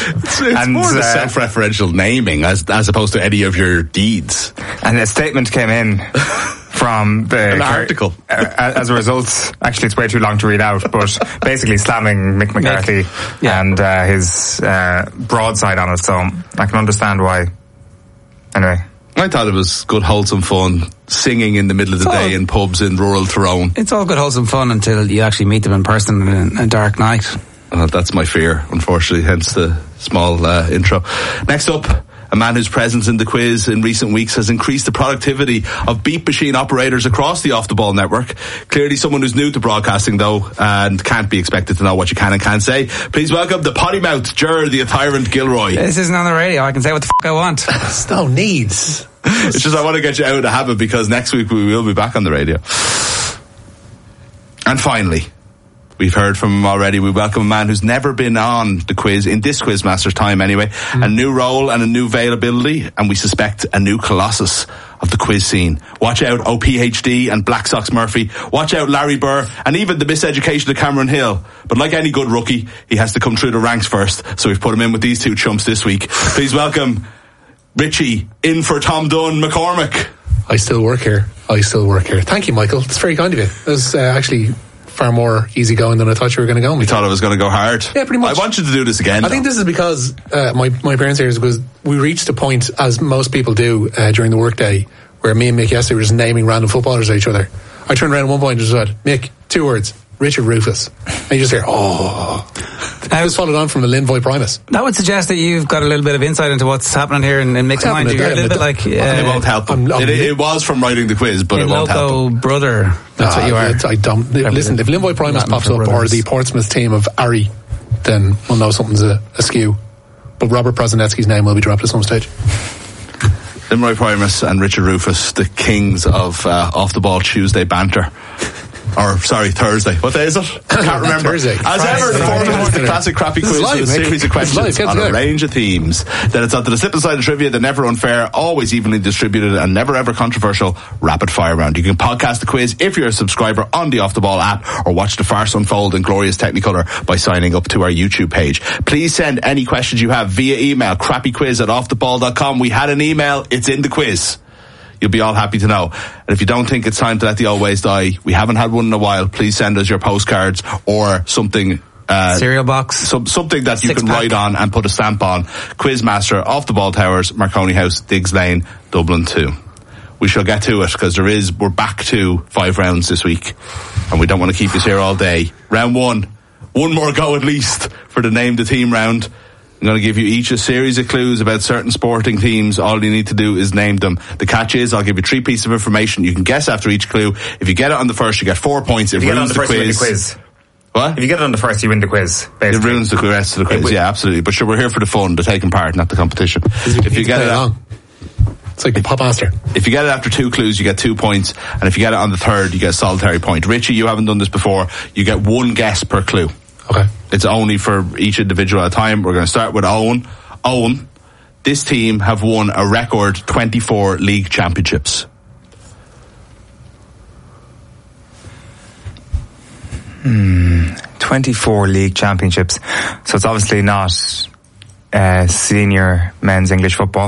It's more the self-referential naming as opposed to any of your deeds. And a statement came in from an article. As a result, actually it's way too long to read out, but basically slamming Mick McCarthy and his broadside on it, so I can understand why. Anyway. I thought it was good, wholesome fun, singing in the middle of the day in pubs in rural Tyrone. It's all good, wholesome fun until you actually meet them in person in a dark night. That's my fear, unfortunately, hence the small intro. Next up, a man whose presence in the quiz in recent weeks has increased the productivity of beep machine operators across the Off the Ball network. Clearly someone who's new to broadcasting, though, and can't be expected to know what you can and can't say. Please welcome the potty mouth Ger, the tyrant Gilroy. This isn't on the radio. I can say what the fuck I want. There's no needs. It's just I want to get you out of the habit because next week we will be back on the radio. And finally, we've heard from him already. We welcome a man who's never been on the quiz, in this Quizmaster's time anyway. A new role and a new availability, and we suspect a new colossus of the quiz scene. Watch out OPHD and Black Sox Murphy. Watch out Larry Burr and even the miseducation of Cameron Hill. But like any good rookie, he has to come through the ranks first. So we've put him in with these two chumps this week. Please welcome Richie, in for Tom Dunn, McCormick. I still work here. Thank you, Michael. It's very kind of you. It was actually far more easygoing than I thought you were going to go. You thought I was going to go hard? Yeah, pretty much. I want you to do this again. I think this is because my parents' here is because we reached a point, as most people do during the workday, where me and Mick yesterday were just naming random footballers at each other. I turned around at one point and just said, Mick, 2 words, Richard Rufus. And you just hear, oh. I was followed on from the Linvoy Primus. That would suggest that you've got a little bit of insight into what's happening here in Mick's mind. You're a little bit like... it won't help him. It was from writing the quiz, but it won't help him. Brother. That's what you are. Listen, if Linvoy Primus pops up, or the Portsmouth team of Ari, then we'll know something's askew. But Robert Prozinetsky's name will be dropped at some stage. Linvoy Primus and Richard Rufus, the kings of Off the Ball Tuesday banter. Or, sorry, Thursday. What day is it? I can't remember. Thursday. As ever, the format is the classic crappy quiz with a series of questions on a range of themes. Then it's onto the slip and slide of trivia, the never unfair, always evenly distributed, and never ever controversial rapid fire round. You can podcast the quiz if you're a subscriber on the Off the Ball app, or watch the farce unfold in glorious Technicolor by signing up to our YouTube page. Please send any questions you have via email, crappyquiz@offtheball.com. We had an email, it's in the quiz. You'll be all happy to know. And if you don't think it's time to let the old ways die, we haven't had one in a while, please send us your postcards or something. Cereal box. Something that you can write on and put a stamp on. Quizmaster, Off the Ball Towers, Marconi House, Diggs Lane, Dublin 2. We shall get to it because we're back to 5 rounds this week. And we don't want to keep us here all day. Round 1. One more go at least for the Name the Team round. I'm going to give you each a series of clues about certain sporting teams. All you need to do is name them. The catch is I'll give you 3 pieces of information. You can guess after each clue. If you get it on the first, you get 4 points. It ruins the quiz. What? If you get it on the first, you win the quiz. Basically. It ruins the rest of the quiz. Yeah, absolutely. But sure, we're here for the fun, the taking part, not the competition. If you get it it's like the Pop Master. If you get it after 2 clues, you get 2 points. And if you get it on the third, you get a solitary point. Richie, you haven't done this before. You get 1 guess per clue. Okay. It's only for each individual at a time. We're going to start with Owen. Owen, this team have won a record 24 league championships. 24 league championships. So it's obviously not senior men's English football.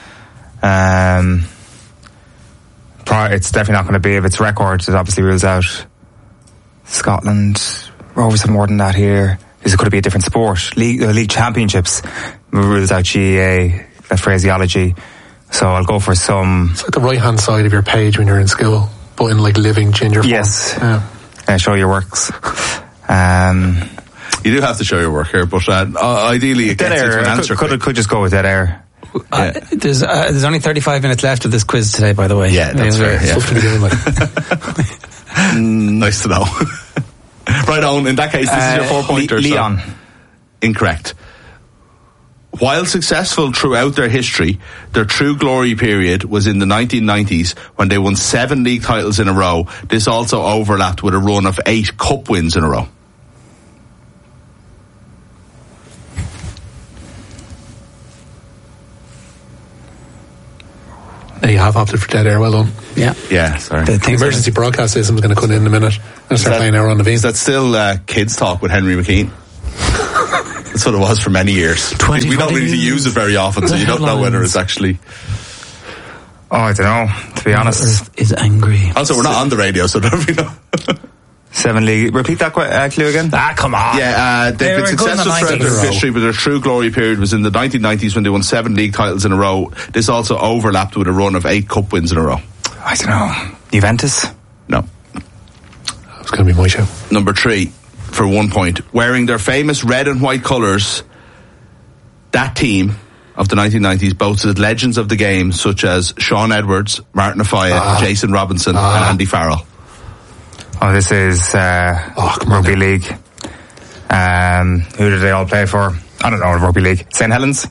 It's definitely not going to be. If it's records, it obviously rules out Scotland. Rovers have more than that here. This could be a different sport. League championships rules out GAA, that phraseology. So I'll go for some... It's like the right-hand side of your page when you're in school, but in like living ginger form. Yes. Yeah. Show your works. You do have to show your work here, but ideally it gets you to an answer. Could just go with dead air. There's only 35 minutes left of this quiz today, by the way. Yeah, that's fair. Yeah. Nice to know. Right on, in that case, this is your 4-pointer. Leon. So. Incorrect. While successful throughout their history, their true glory period was in the 1990s when they won 7 league titles in a row. This also overlapped with a run of 8 cup wins in a row. You have opted for dead air. Well done. Yeah, sorry. The emergency broadcast system is going to come in a minute and start playing Hour on the Bean. Is that still kids talk with Henry McKean? That's what it was for many years. We don't really use it very often, so you don't know whether it's actually... Oh, I don't know, to be honest. Is angry. Also, we're not on the radio, so don't we know? 7 league. Repeat that clue again. Come on. Yeah, they've been successful throughout their history, but their true glory period was in the 1990s when they won 7 league titles in a row. This also overlapped with a run of 8 cup wins in a row. I don't know. Juventus? No. It's going to be my show. Number 3, for 1 point. Wearing their famous red and white colours, that team of the 1990s boasted legends of the game such as Sean Edwards, Martin Offiah, Jason Robinson and Andy Farrell. Oh, this is Rugby League. Who did they all play for? I don't know, Rugby League. St. Helens?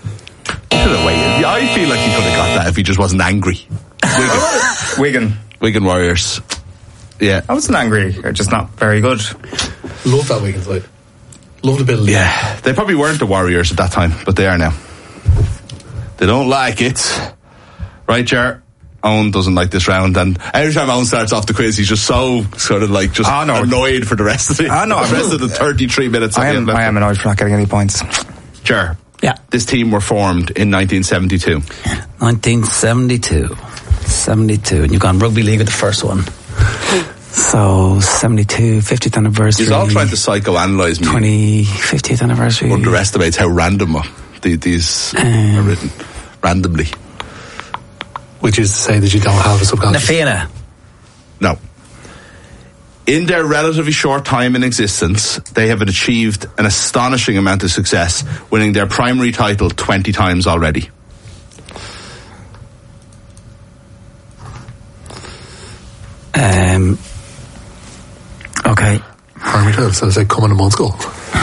I feel like he could have got that if he just wasn't angry. Wigan Warriors. Yeah. I wasn't angry. They're just not very good. Love that Wigan side. Love the ability. Yeah. They probably weren't the Warriors at that time, but they are now. They don't like it. Right, Jar? Owen doesn't like this round, and every time Owen starts off the quiz, he's just so sort of like annoyed for the rest of the rest of the 33 minutes. I am annoyed for not getting any points. Sure. Yeah. This team were formed in 1972. 1972. 72. And you've gone Rugby League with the first one. So 72, 50th anniversary. He's all trying to psychoanalyse me. 50th anniversary. Underestimates how random these are written. Randomly. Which is to say that you don't have a subconscious. Nafina. No. In their relatively short time in existence, they have achieved an astonishing amount of success, winning their primary title 20 times already. Okay. Primary title, so it's like coming to month school.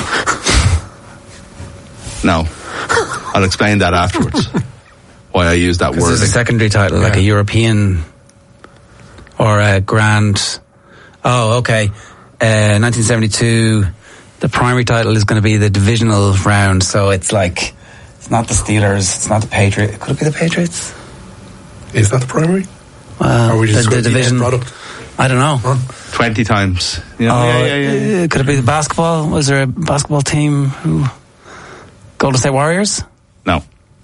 No. I'll explain that afterwards. Why I use that word. This is a secondary title, like a European or a Grand. Oh, okay. 1972. The primary title is going to be the divisional round, so it's like it's not the Steelers, it's not the Patriots. Could it be the Patriots? Is that the primary? Well, or we just the division product. I don't know. 20 times. Yeah. Could it be the basketball? Was there a basketball team who? Golden State Warriors? No.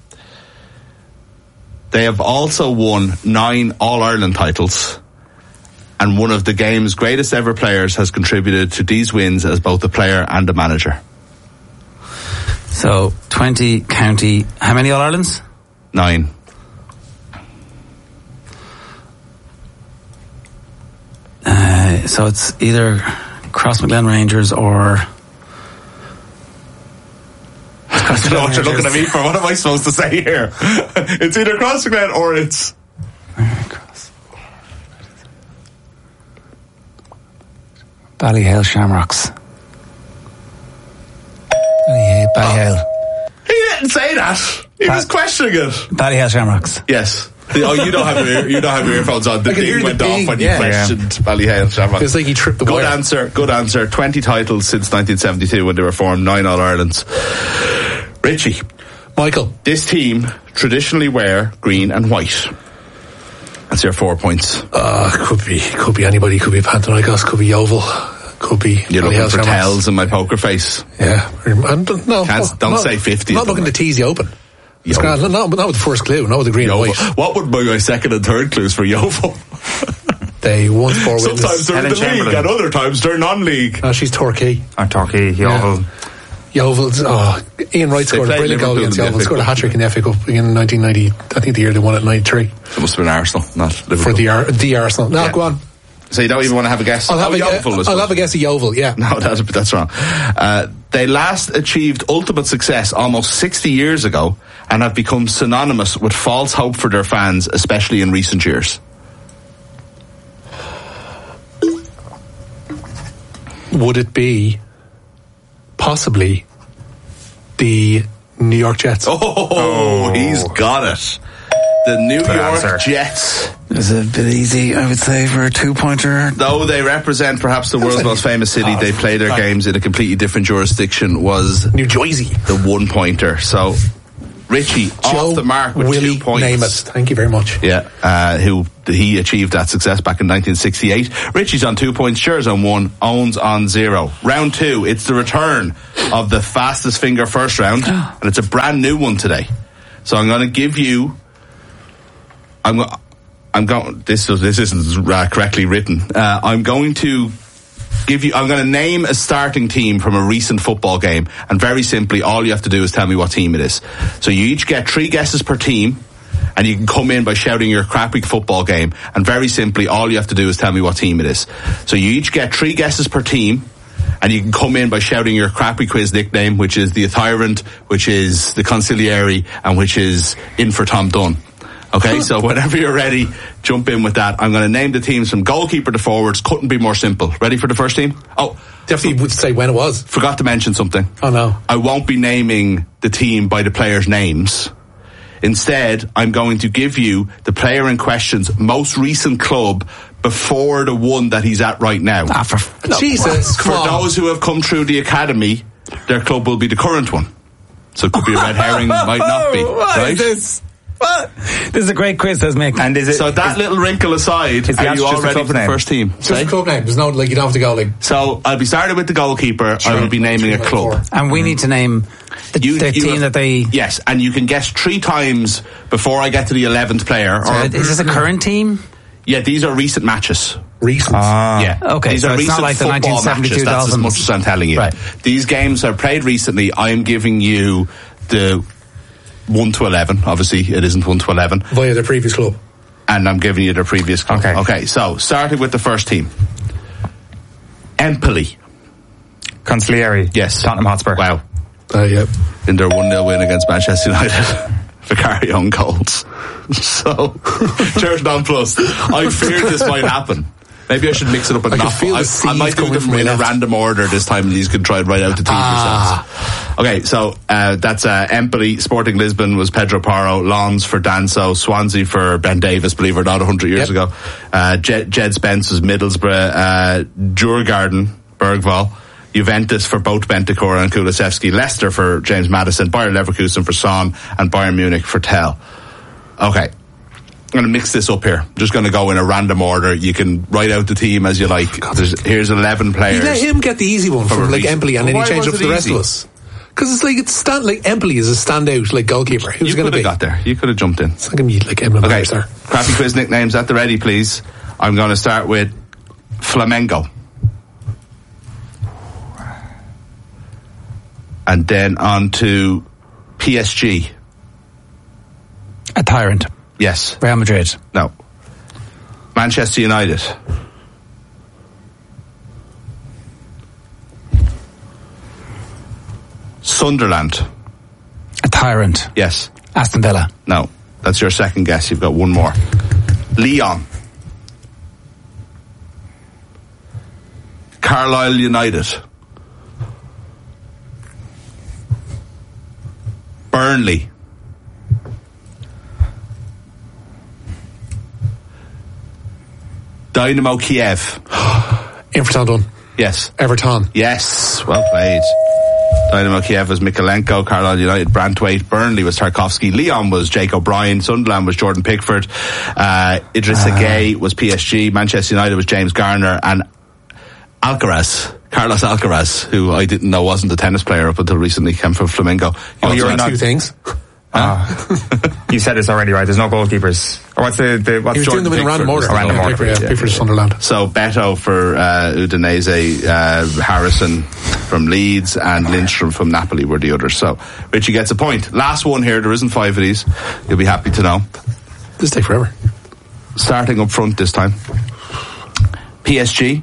They have also won 9 All-Ireland titles, and one of the game's greatest ever players has contributed to these wins as both a player and a manager. So, 20 county... How many All-Irelands? 9. So it's either Crossmaglen Rangers or... I don't know what you're looking at me for. What am I supposed to say here? It's either Crossmaglen or it's... Ballyhale Shamrocks. Ballyhale. He didn't say that. He was questioning it. Ballyhale Shamrocks. Yes. Oh, you don't have your earphones on. The ding went off when you questioned Ballyhale Shamrocks. It's like he tripped the wire. Good answer. 20 titles since 1972 when they were formed. 9 All-Irelands. Richie. Michael. This team traditionally wear green and white. That's your 4 points. Could be anybody. Could be Panathinaikos. Could be Yeovil. Could be. You're looking for tells in my poker face. Yeah. And don't say 50. I'm not looking to tease you open. It's grand. Not with the first clue. Not with the green and white. What would be my second and third clues for Yeovil? They won 4 wins. Sometimes they're in the league and other times they're non-league. Oh, she's Torquay. Torquay, Yeovil. Yeah. Yeovil's, Ian Wright scored a brilliant goal against Yeovil. Scored a hat-trick in the FA Cup in 1990. I think the year they won it, 93. It must have been Arsenal, not Liverpool. For the Arsenal. No, go on. So you don't even want to have a guess? I'll have a guess at Yeovil, yeah. No, that's wrong. They last achieved ultimate success almost 60 years ago and have become synonymous with false hope for their fans, especially in recent years. Would it be possibly the New York Jets? Oh, he's got it. The New York Jets. It's a bit easy, I would say, for a 2-pointer. Though they represent perhaps the world's most famous city, they play their games in a completely different jurisdiction, was New Jersey. The 1-pointer. So, Richie off the mark with 2 points. Name it. Thank you very much. Yeah, he achieved that success back in 1968. Richie's on 2 points, Sher's on 1, Owen's on 0. Round 2, it's the return of the fastest finger first round, and it's a brand new one today. So I'm going to give you. This isn't correctly written. I'm going to name a starting team from a recent football game, and very simply, all you have to do is tell me what team it is. So you each get 3 guesses per team, and you can come in by shouting your crappy football game, and very simply, all you have to do is tell me what team it is. So you each get 3 guesses per team, and you can come in by shouting your crappy quiz nickname, which is the Tyrant, which is the Consigliere, and which is In for Tom Dunn. Okay, so whenever you're ready, jump in with that. I'm going to name the teams from goalkeeper to forwards. Couldn't be more simple. Ready for the first team? Oh, definitely would say when it was. Forgot to mention something. Oh no. I won't be naming the team by the players' names. Instead, I'm going to give you the player in question's most recent club before the one that he's at right now. Jesus, for those who have come through the academy, their club will be the current one. So it could be a red herring, might not be. What right? is this? What? This is a great quiz, says Mick. And is it, so that little wrinkle aside, are you all ready for the first team? Just a club name. There's no, you don't have to go So I'll be starting with the goalkeeper. I will be naming a club. And we need to name the team that they... Yes, and you can guess 3 times before I get to the 11th player. So is this a current team? Yeah, these are recent matches. Recent? Yeah. Okay, these so are it's recent not like the football 1972 matches. That's as much as I'm telling you. Right. These games are played recently. I am giving you the 1 to 11. Obviously, it isn't 1 to 11. Via their previous club. And I'm giving you their previous club. Okay, so starting with the first team. Empoli. Consigliere. Yes. Tottenham Hotspur. Wow. Yep. In their 1-0 win against Manchester United. Vicario on goals. So, Church non-plus. I feared this might happen. Maybe I should mix it up and I might do them in a random order this time, and these can try and write out the team yourselves. Okay, so that's Empoli. Sporting Lisbon was Pedro Porro. Lons for Danso. Swansea for Ben Davis, believe it or not, 100 years ago. Jed Spence was Middlesbrough. Djurgården, Bergvall. Juventus for both Bentancur and Kulusevski. Leicester for James Maddison. Bayer Leverkusen for Son. And Bayern Munich for Tell. Okay. I'm going to mix this up here. I'm just going to go in a random order. You can write out the team as you like. Here's 11 players. You let him get the easy one from like Empoli, and then you change up for the rest of us. Because it's like Empoli is a standout like goalkeeper. Who's going to be? You could have got there. You could have jumped in. It's not going to be like Emma. Okay, crappy quiz nicknames at the ready, please. I'm going to start with Flamengo. And then on to PSG. A Tyrant. Yes. Real Madrid. No. Manchester United. Sunderland. A Tyrant. Yes. Aston Villa. No. That's your second guess. You've got one more. Lyon. Carlisle United. Burnley. Dynamo Kiev. Everton done. Yes. Everton. Yes. Well played. Dynamo Kiev was Mikolenko. Carlisle United, Brantwaite. Burnley was Tarkovsky. Lyon was Jake O'Brien. Sunderland was Jordan Pickford. Idrissa Gueye was PSG. Manchester United was James Garner. And Carlos Alcaraz, who I didn't know wasn't a tennis player up until recently, came from Flamengo. You're not 2 things. You said this already, right? There's no goalkeepers. Or what's he was doing them in a random order. Pickford Sunderland. So Beto for Udinese, Harrison from Leeds, and Lindstrom from Napoli were the others. So Richie gets a point. Last one here. There isn't 5 of these. You'll be happy to know. This take forever. Starting up front this time. PSG.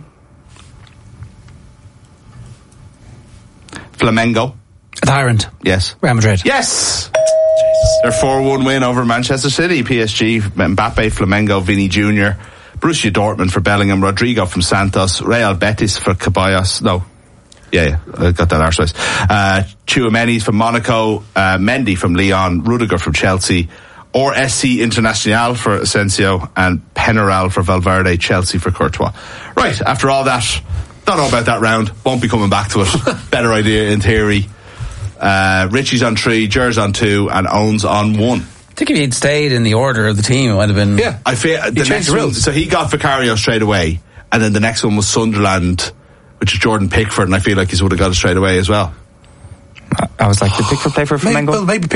Flamengo. A Tyrant. Yes. Real Madrid. Yes. Their 4-1 win over Manchester City. PSG, Mbappe, Flamengo, Vinny Jr., Borussia Dortmund for Bellingham, Rodrigo from Santos, Real Betis for Caballos. No. Yeah, I got that arse. Tchouaméni from Monaco, Mendy from Lyon, Rudiger from Chelsea, or SC Internacional for Asensio, and Peñarol for Valverde, Chelsea for Courtois. Right, after all that, don't know about that round, won't be coming back to it. Better idea in theory. Richie's on 3, Ger's on 2, and Owen's on 1. I think if he'd stayed in the order of the team, it would have been... Yeah. I feel the next one, so he got Vicario straight away, and then the next one was Sunderland, which is Jordan Pickford, and I feel like he would have got it straight away as well. I was like, did Pickford play for Flamengo? Maybe